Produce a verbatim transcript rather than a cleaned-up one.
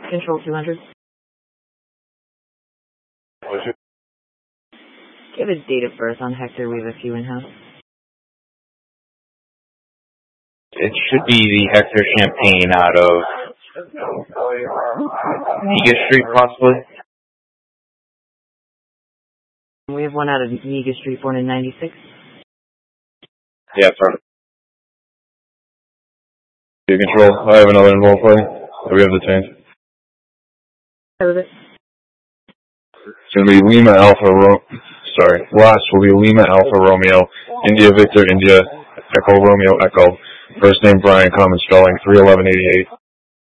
Control two hundred. Give a date of birth on Hector. We have a few in-house. It should be the Hector Champagne out of Niga Street, possibly. We have one out of Niga Street, born in ninety-six. Yeah, sorry. You control. I have another involved play. We have the change. How is it? It's going to be Lima Alpha Ro- Sorry. Last will be Lima Alpha Romeo, India Victor India, Echo Romeo Echo. First name Brian, common spelling, three eleven eighty-eight.